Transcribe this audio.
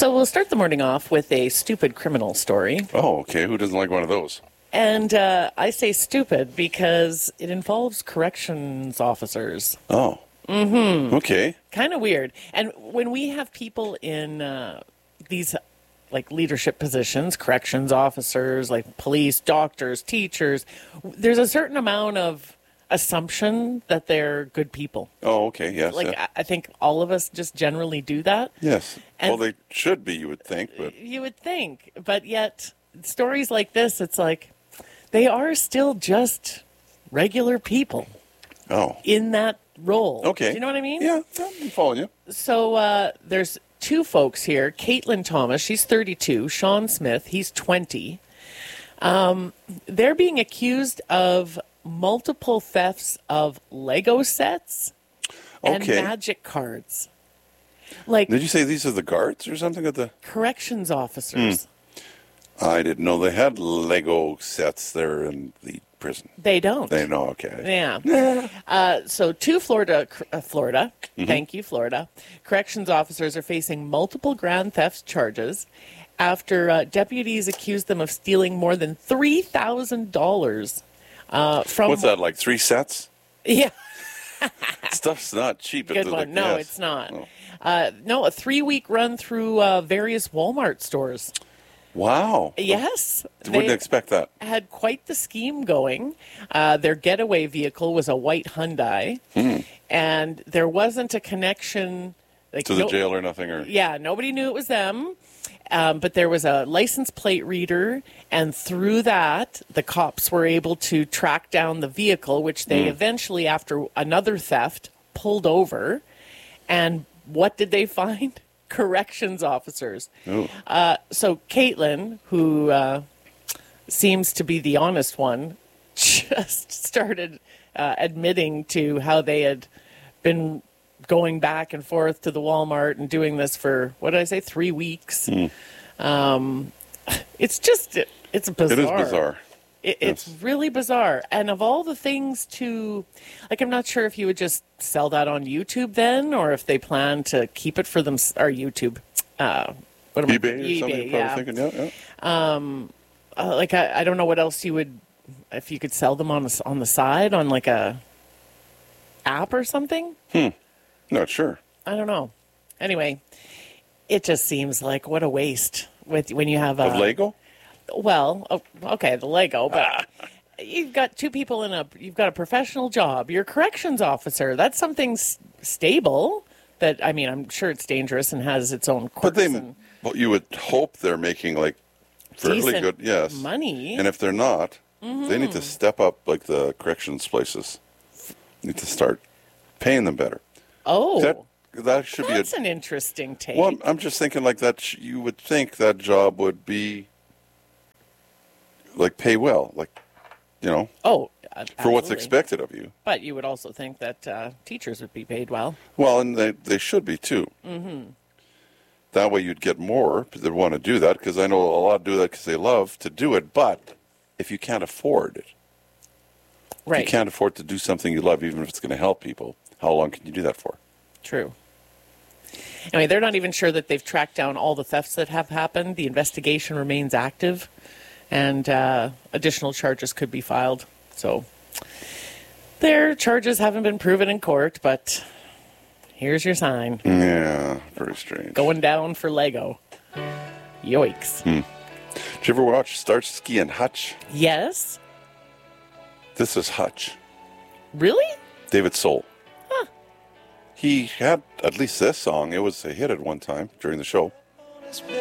So we'll start the morning off with a stupid criminal story. Oh, okay. Who doesn't like one of those? And I say stupid because it involves corrections officers. Oh. Mm-hmm. Okay. Kind of weird. And when we have people in these like leadership positions, corrections officers, like police, doctors, teachers, there's a certain amount of assumption that they're good people. Oh, okay. Yes. Like, yeah. I think all of us just generally do that. Yes. And Well, they should be, you would think, but you would think, but yet stories like this, it's like they are still just regular people oh. in that role. Okay. Do you know what I mean? Yeah, I'm following you. So there's two folks here. Caitlin Thomas, she's 32. Sean Smith, he's 20. They're being accused of multiple thefts of Lego sets and Okay. magic cards. Like Did you say these are the guards or something at the... corrections officers. I didn't know they had Lego sets there in the prison. They don't. They know, okay. Yeah. So two Florida, thank you, Florida, corrections officers are facing multiple grand theft charges after deputies accused them of stealing more than $3,000 from... What's that, like 3 sets? Yeah, Stuff's not cheap. good one. No, it's not. No, a 3-week run through various Walmart stores. Wow. Yes. Wouldn't expect that. Had quite the scheme going. Their getaway vehicle was a white Hyundai, and there wasn't a connection like, To the jail or nothing? Or Yeah, nobody knew it was them, but there was a license plate reader, and through that, the cops were able to track down the vehicle, which they eventually, after another theft, pulled over. And what did they find? Corrections officers. Ooh. So Caitlin, who seems to be the honest one, just started admitting to how they had been going back and forth to the Walmart and doing this for, what did I say, 3 weeks. It's just, it's bizarre. It is bizarre. It's really bizarre. And of all the things to, like, I'm not sure if you would just sell that on YouTube then, or if they plan to keep it for them, or YouTube. What am I- eBay or something, you're probably thinking, yeah. Like, I don't know what else you would, if you could sell them on the side, on like a app or something. Not sure. I don't know. Anyway, it just seems like what a waste when you have Of Lego? Well, okay, the Lego, but you've got two people you've got a professional job. You're a corrections officer. That's something stable that, I mean, I'm sure it's dangerous and has its own quirks. But you would hope they're making, like, fairly Decent good, yes. money. And if they're not, they need to step up, like the corrections places. Need to start paying them better. Oh, That should be that's an interesting take. Well, I'm just thinking like that. You would think that job would be like pay well, like, you know, Oh, for what's absolutely. expected of you. But you would also think that teachers would be paid well. Well, and they should be too. Mm-hmm. That way you'd get more that want to do that, because I know a lot do that because they love to do it. But if you can't afford it, if Right. you can't afford to do something you love, even if it's going to help people, how long can you do that for? True. Anyway, they're not even sure that they've tracked down all the thefts that have happened. The investigation remains active, and additional charges could be filed. So their charges haven't been proven in court, but here's your sign. Yeah, very strange. Going down for Lego. Yoicks. Did you ever watch Starsky and Hutch? Yes? This is Hutch. Really? David Soul. He had at least this song. It was a hit at one time during the show.